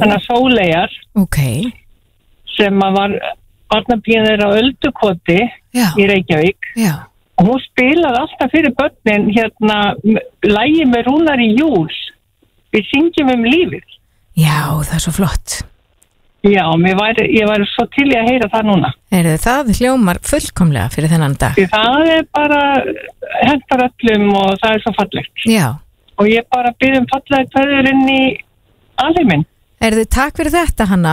þannig að Sóleyjar sem að var barnapían þeirra á Öldukoti í Reykjavík og hún spilaði alltaf fyrir börnin lagi með Rúnari Júls við syngjum lífið. Já, það er svo flott. Já, ég væri svo til í að heyra það núna. Það hljómar fullkomlega fyrir þennan dag. Það er bara hentar öllum og það er svo fallegt. Já. Og ég bara bið fallega kveður inn í alheiminn. Takk fyrir þetta, Hanna.